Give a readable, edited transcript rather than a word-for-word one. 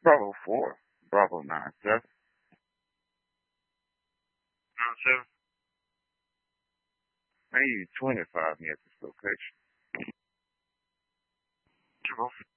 Bravo 4, Bravo 97. 97. I need 25 me at this location. Bravo